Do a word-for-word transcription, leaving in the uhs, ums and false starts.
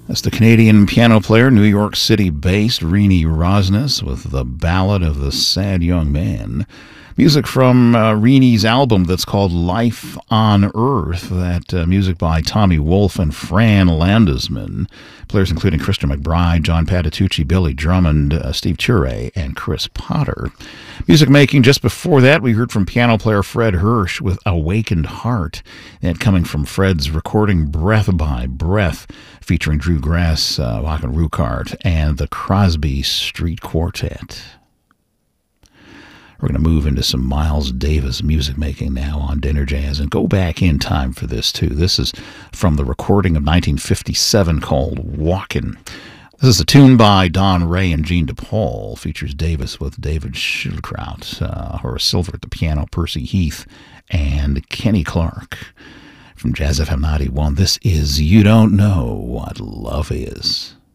That's the Canadian piano player, New York City-based Renee Rosnes with The Ballad of the Sad Young Man. Music from uh, Renee's album that's called Life on Earth. That uh, music by Tommy Wolfe and Fran Landesman. Players including Christian McBride, John Patitucci, Billy Drummond, uh, Steve Ture, and Chris Potter. Music making just before that, we heard from piano player Fred Hirsch with Awakened Heart. And coming from Fred's recording Breath by Breath, featuring Drew Grass, uh, Jochen Ruckert, and the Crosby Street Quartet. We're going to move into some Miles Davis music making now on Dinner Jazz and go back in time for this too. This is from the recording of nineteen fifty-seven called Walkin'. This is a tune by Don Ray and Gene DePaul. Features Davis with David Schildkraut, uh, Horace Silver at the piano, Percy Heath, and Kenny Clark. From Jazz F M ninety-one, this is You Don't Know What Love Is.